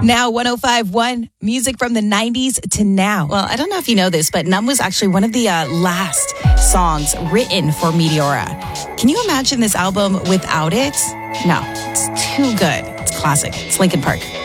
Now 105.1, music from the 90s to now. Well, I don't know if you know this, but Numb was actually one of the last songs written for Meteora. Can you imagine this album without it? No, it's too good. It's classic. It's Linkin Park.